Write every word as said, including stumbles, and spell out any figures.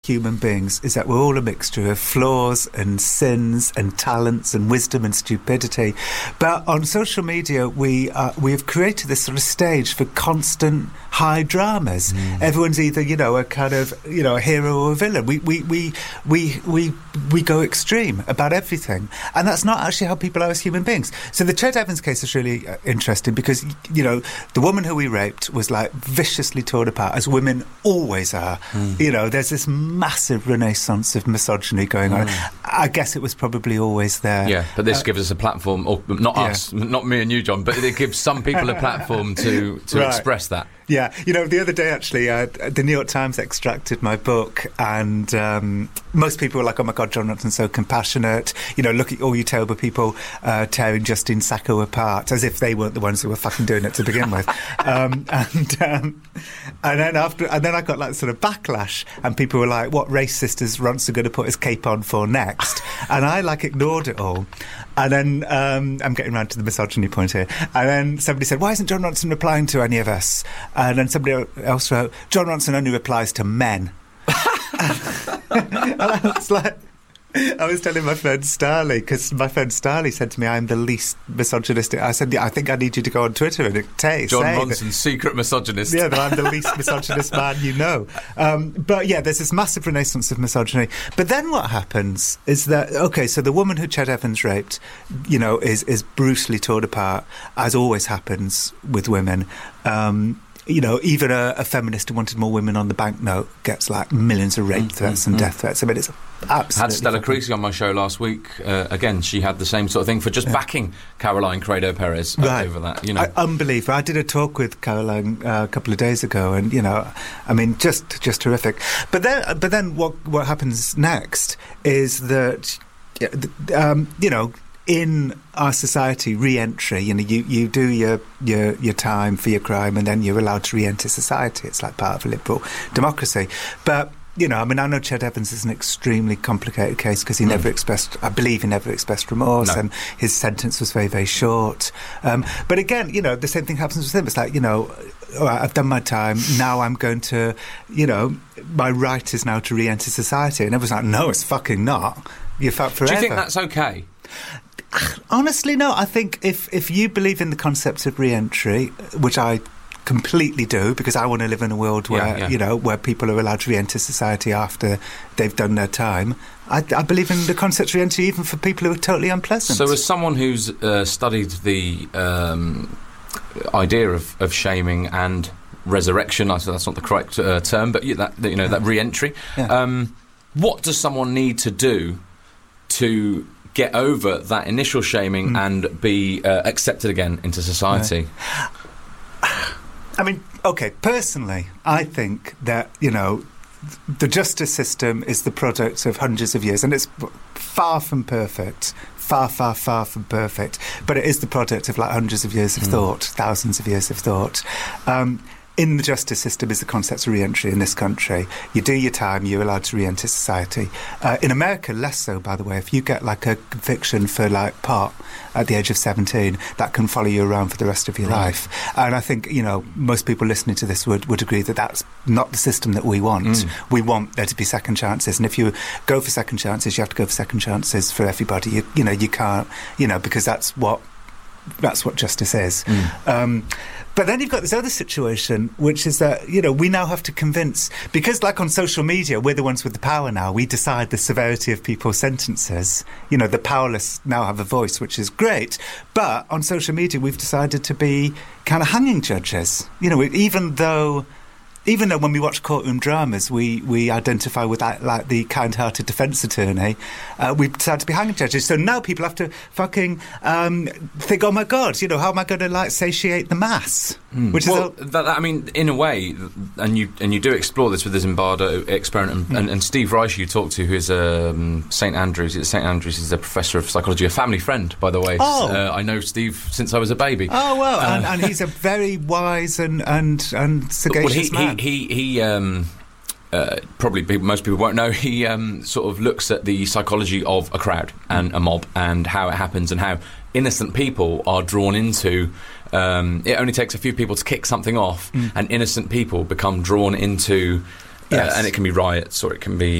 human beings is that we're all a mixture of flaws and sins and talents and wisdom and stupidity. But on social media, we uh, we have created this sort of stage for constant high dramas. Mm. Everyone's either, you know, a kind of, you know, a hero or a villain. We we we we we, we go extreme about everything, and that's not actually how people are as human beings. So the Ched Evans case is really uh, interesting because, you know, the woman who we raped was like viciously torn apart, as women always are. Mm. You know, there's this massive renaissance of misogyny going on. Mm. I guess it was probably always there. Yeah, but this uh, gives us a platform, or not yeah. us, not me and you, John, but it gives some people a platform to, to right. express that. Yeah, you know, the other day, actually, uh, the New York Times extracted my book, and um, most people were like, oh my God, John Ronson's so compassionate. You know, look at all you terrible people uh, tearing Justine Sacco apart, as if they weren't the ones who were fucking doing it to begin with. Um, and um, and then after, and then I got like sort of backlash, and people were like, what racist is Ronson going to put his cape on for next? And I like ignored it all. And then, um, I'm getting round to the misogyny point here, and then somebody said, why isn't John Ronson replying to any of us? And then somebody else wrote, John Ronson only replies to men. And I was like, I was telling my friend Starley, because my friend Starley said to me, I'm the least misogynistic. I said, yeah, I think I need you to go on Twitter and t- John say Ronson's that, secret misogynist. Yeah, that I'm the least misogynist man you know. Um, but yeah, there's this massive renaissance of misogyny. But then what happens is that, okay, so the woman who Ched Evans raped, you know, is, is brutally torn apart, as always happens with women. Um You know, even a, a feminist who wanted more women on the banknote gets like millions of rape mm, threats mm, and mm. death threats. I mean, it's absolutely... Had Stella Creasy on my show last week. Uh, again, she had the same sort of thing for just yeah. backing Caroline Credo-Perez uh, right. over that. You know, I, unbelievable. I did a talk with Caroline uh, a couple of days ago, and you know, I mean, just just terrific. But then, but then, what what happens next is that, um, you know. In our society, re-entry, you know, you, you do your, your your time for your crime, and then you're allowed to re-enter society. It's like part of a liberal democracy. But, you know, I mean, I know Ched Evans is an extremely complicated case because he mm. never expressed, I believe he never expressed remorse, no. and his sentence was very, very short. Um, but again, you know, the same thing happens with him. It's like, you know, all right, I've done my time, now I'm going to, you know, my right is now to re-enter society. And everyone's like, no, it's fucking not. You're fucked forever. Do you think that's okay? Honestly, no. I think if, if you believe in the concept of re-entry, which I completely do, because I want to live in a world where, yeah, yeah. you know, where people are allowed to re-enter society after they've done their time, I, I believe in the concept of re-entry even for people who are totally unpleasant. So as someone who's uh, studied the um, idea of, of shaming and resurrection, I said that's not the correct uh, term, but that, you know, yeah. that re-entry, yeah. um, what does someone need to do to get over that initial shaming mm. and be uh, accepted again into society? Right. I mean, okay, personally, I think that, you know, the justice system is the product of hundreds of years, and it's far from perfect, far, far, far from perfect, but it is the product of like hundreds of years of mm. thought, thousands of years of thought. Um, in the justice system is the concept of re-entry in this country. You do your time, you're allowed to re-enter society. Uh, in America, less so, by the way. If you get like a conviction for like pot at the age of seventeen, that can follow you around for the rest of your right. life. And I think, you know, most people listening to this would, would agree that that's not the system that we want. Mm. We want there to be second chances. And if you go for second chances, you have to go for second chances for everybody. You, you know, you can't, you know, because that's what that's what justice is. Mm. Um, but then you've got this other situation, which is that, you know, we now have to convince, because like on social media, we're the ones with the power now. We decide the severity of people's sentences. You know, the powerless now have a voice, which is great. But on social media, we've decided to be kind of hanging judges. You know, even though... Even though when we watch courtroom dramas, we, we identify with that, like the kind-hearted defence attorney, uh, we've decided to be hanging judges. So now people have to fucking um, think, oh my God, you know, how am I going to like satiate the mass? Mm. Which well, is a- that, I mean, in a way, and you and you do explore this with the Zimbardo experiment, and, mm. and, and Steve Reich, you talk to, who is um, Saint Andrews. Saint Andrews is a professor of psychology, a family friend, by the way. Oh. Uh, I know Steve since I was a baby. Oh well, uh, and, and he's a very wise and and and sagacious well, he, man. He he, he um, uh, probably people, most people won't know. He um, sort of looks at the psychology of a crowd and a mob and how it happens and how innocent people are drawn into. Um, it only takes a few people to kick something off, mm. and innocent people become drawn into. Uh, yes. And it can be riots or it can be